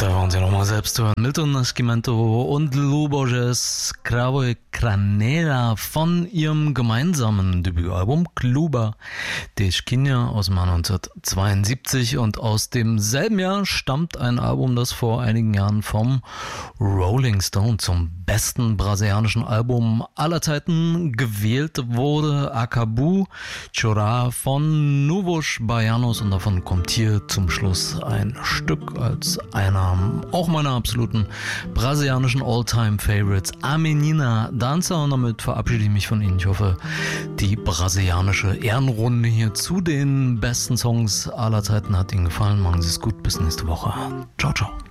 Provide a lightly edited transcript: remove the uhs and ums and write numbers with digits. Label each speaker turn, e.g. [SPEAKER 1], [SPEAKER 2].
[SPEAKER 1] Da waren sie nochmal selbst hören. Milton Nascimento und Lubojes Cravo Cranera von ihrem gemeinsamen Debütalbum Cluba de Esquina aus dem Jahr 1972, und aus demselben Jahr stammt ein Album, das vor einigen Jahren vom Rolling Stone zum besten brasilianischen Album aller Zeiten gewählt wurde. Acabu Chorar von Novos Baianos, und davon kommt hier zum Schluss ein Stück als einer auch meiner absoluten brasilianischen All-Time-Favorites, A Menina Dança, und damit verabschiede ich mich von Ihnen. Ich hoffe, die brasilianische Ehrenrunde hier zu den besten Songs aller Zeiten hat Ihnen gefallen. Machen Sie es gut, bis nächste Woche. Ciao, ciao.